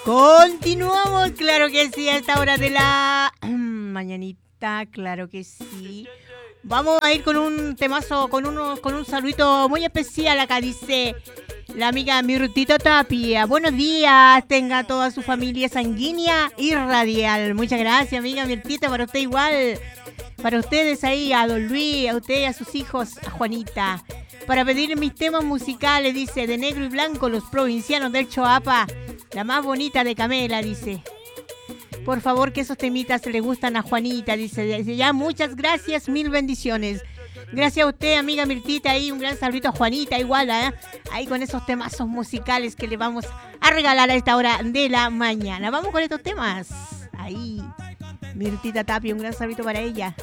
Continuamos, claro que sí, a esta hora de la mañanita, claro que sí. Vamos a ir con un temazo, con un saludito muy especial acá, dice la amiga Mirtita Tapia. Buenos días, tenga toda su familia sanguínea y radial. Muchas gracias, amiga Mirtita, para usted igual. Para ustedes ahí, a don Luis, a usted, a sus hijos, a Juanita. Para pedir mis temas musicales, dice, de negro y blanco, los provincianos del Choapa. La más bonita de Camela, dice. Por favor, que esos temitas le gustan a Juanita, dice. Ya, muchas gracias, mil bendiciones. Gracias a usted, amiga Mirtita, ahí un gran saludito a Juanita, igual, ahí con esos temazos musicales que le vamos a regalar a esta hora de la mañana. Vamos con estos temas. Ahí, Mirtita Tapia, un gran saludito para ella.